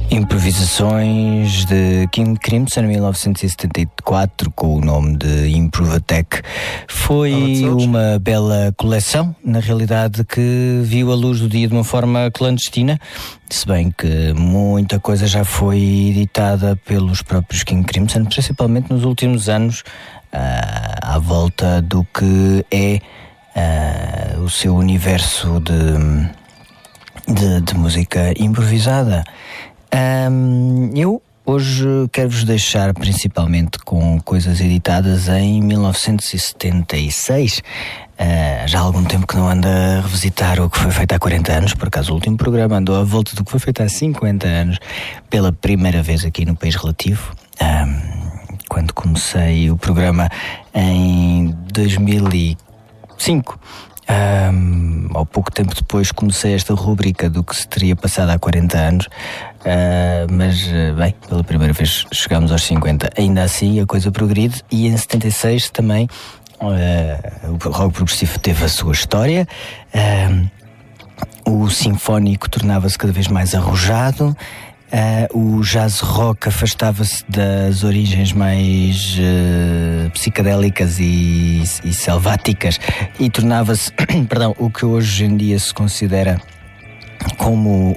Improvisações de King Crimson em 1974 com o nome de Improvatech. Foi uma bela coleção, na realidade, que viu a luz do dia de uma forma clandestina, se bem que muita coisa já foi editada pelos próprios King Crimson, principalmente nos últimos anos, à volta do que é o seu universo de música improvisada. Eu hoje quero-vos deixar principalmente com coisas editadas em 1976. Já há algum tempo que não ando a revisitar o que foi feito há 40 anos, por acaso o último programa andou à volta do que foi feito há 50 anos, pela primeira vez aqui no País Relativo. Quando comecei o programa em 2005, ao pouco tempo depois comecei esta rubrica do que se teria passado há 40 anos, mas bem, pela primeira vez chegámos aos 50. Ainda assim a coisa progride, e em 76 também o rock progressivo teve a sua história. O sinfónico tornava-se cada vez mais arrojado. O jazz rock afastava-se das origens mais psicadélicas e selváticas e tornava-se o que hoje em dia se considera como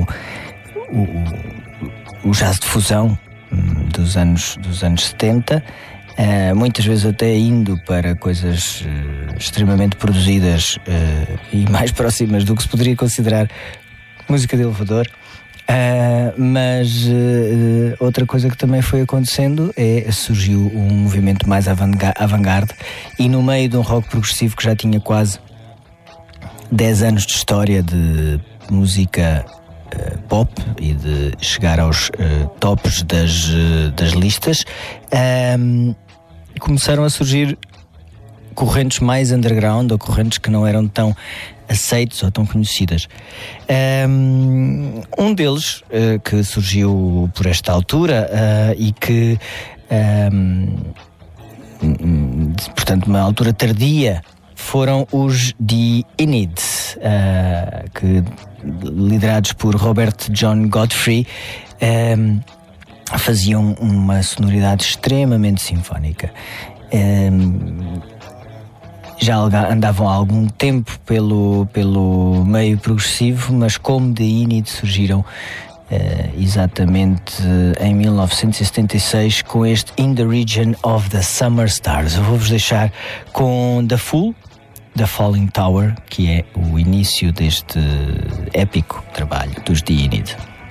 o jazz de fusão dos anos 70, muitas vezes até indo para coisas extremamente produzidas e mais próximas do que se poderia considerar música de elevador. Mas outra coisa que também foi acontecendo surgiu um movimento mais avant-garde, e no meio de um rock progressivo que já tinha quase 10 anos de história de música pop e de chegar aos tops das listas, começaram a surgir correntes mais underground, ou correntes que não eram tão aceitos ou tão conhecidas. Um deles, que surgiu por esta altura e que, portanto, uma altura tardia, foram os The Enid, que, liderados por Robert John Godfrey, faziam uma sonoridade extremamente sinfónica. Já andavam há algum tempo pelo meio progressivo, mas como The Enid surgiram exatamente em 1976 com este In the Region of the Summer Stars. Eu vou-vos deixar com The Fool, The Falling Tower, que é o início deste épico trabalho dos The Enid.